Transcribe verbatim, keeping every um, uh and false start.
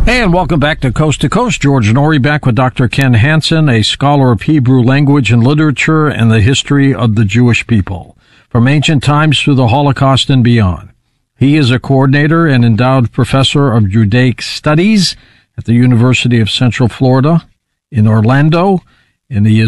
Hey, and welcome back to Coast to Coast. George Noory back with Doctor Ken Hansen, a scholar of Hebrew language and literature and the history of the Jewish people, from ancient times through the Holocaust and beyond. He is a coordinator and endowed professor of Judaic Studies at the University of Central Florida in Orlando, and he is